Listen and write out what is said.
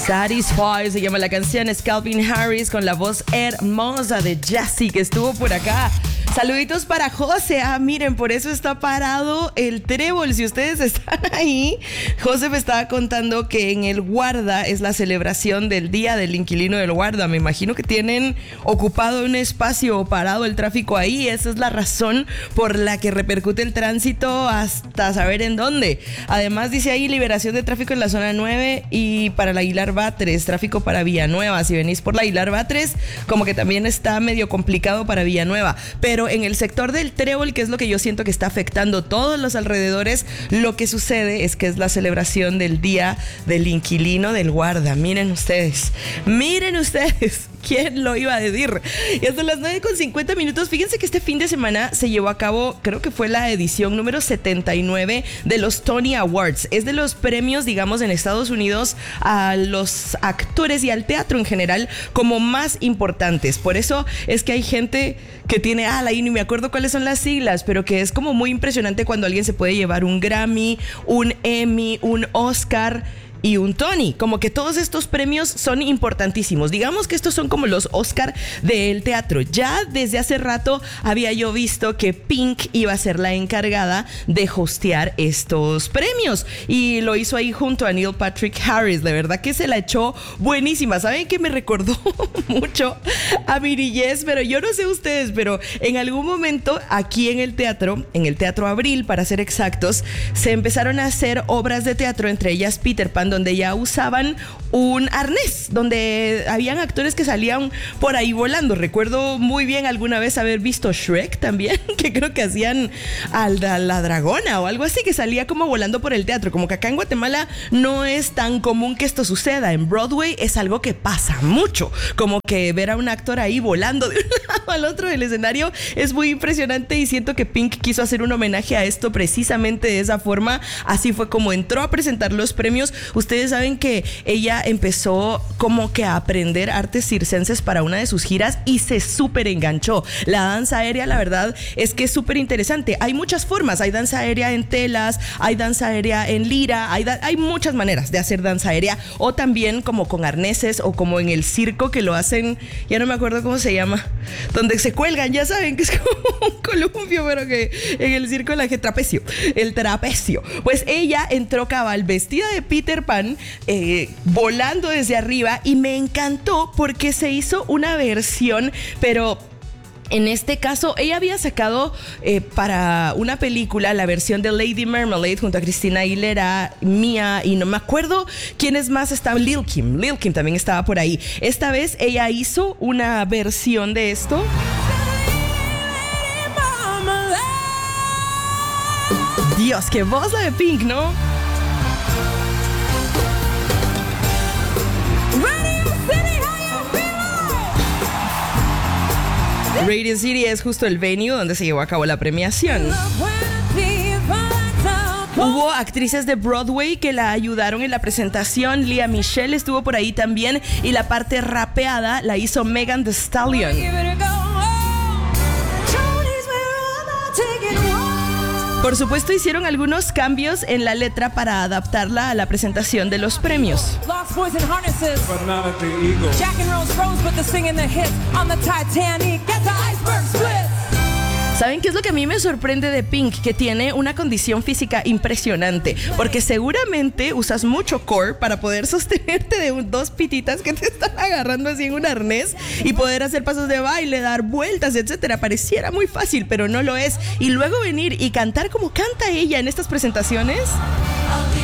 Satisfy se llama la canción, es Calvin Harris con la voz hermosa de Jessie que estuvo por acá. Saluditos para José. Miren, por eso está parado el trébol. Si ustedes están ahí, José me estaba contando que en el Guarda es la celebración del Día del Inquilino del Guarda. Me imagino que tienen ocupado un espacio o parado el tráfico ahí. Esa es la razón por la que repercute el tránsito hasta saber en dónde. Además, dice ahí liberación de tráfico en la zona 9 y para la Aguilar Batres, tráfico para Villanueva. Si venís por la Aguilar Batres, como que también está medio complicado para Villanueva. Pero en el sector del trébol, que es lo que yo siento que está afectando todos los alrededores, lo que sucede es que es la celebración del Día del Inquilino del Guarda. Miren ustedes, ¿quién lo iba a decir? Y hasta las 9:50. Fíjense que este fin de semana se llevó a cabo, creo que fue la edición número 79 de los Tony Awards. Es de los premios, digamos, en Estados Unidos a los actores y al teatro en general como más importantes. Por eso es que hay gente que tiene, ahí ni me acuerdo cuáles son las siglas, pero que es como muy impresionante cuando alguien se puede llevar un Grammy, un Emmy, un Oscar y un Tony. Como que todos estos premios son importantísimos. Digamos que estos son como los Oscar del teatro. Ya desde hace rato había yo visto que Pink iba a ser la encargada de hostear estos premios y lo hizo ahí junto a Neil Patrick Harris. De verdad que se la echó buenísima. ¿Saben qué me recordó mucho a Mirillés? Pero yo no sé ustedes, pero en algún momento aquí en el Teatro Abril, para ser exactos, se empezaron a hacer obras de teatro, entre ellas Peter Pan, donde ya usaban un arnés, donde habían actores que salían por ahí volando. Recuerdo muy bien alguna vez haber visto Shrek también, que creo que hacían a la dragona o algo así, que salía como volando por el teatro. Como que acá en Guatemala no es tan común que esto suceda. En Broadway es algo que pasa mucho, como que ver a un actor ahí volando de un lado al otro del escenario es muy impresionante y siento que Pink quiso hacer un homenaje a esto precisamente de esa forma. Así fue como entró a presentar los premios. Ustedes saben que ella empezó como que a aprender artes circenses para una de sus giras y se súper enganchó. La danza aérea, la verdad, es que es súper interesante. Hay muchas formas. Hay danza aérea en telas, hay danza aérea en lira, hay muchas maneras de hacer danza aérea, o también como con arneses o como en el circo que lo hacen, ya no me acuerdo cómo se llama, donde se cuelgan, ya saben que es como un columpio, pero que en el circo el trapecio. Pues ella entró cabal vestida de Peter Pan, volando desde arriba, y me encantó porque se hizo una versión, pero en este caso ella había sacado para una película la versión de Lady Marmalade junto a Christina Aguilera, Mia, y no me acuerdo quiénes más estaban. Lil Kim también estaba por ahí. Esta vez ella hizo una versión de esto. Dios, qué voz la de Pink, ¿no? Radio City es justo el venue donde se llevó a cabo la premiación. Hubo actrices de Broadway que la ayudaron en la presentación. Lea Michele estuvo por ahí también y la parte rapeada la hizo Megan Thee Stallion. Por supuesto, hicieron algunos cambios en la letra para adaptarla a la presentación de los premios. ¿Saben qué es lo que a mí me sorprende de Pink? Que tiene una condición física impresionante, porque seguramente usas mucho core para poder sostenerte de dos pititas que te están agarrando así en un arnés y poder hacer pasos de baile, dar vueltas, etcétera. Pareciera muy fácil, pero no lo es. Y luego venir y cantar como canta ella en estas presentaciones.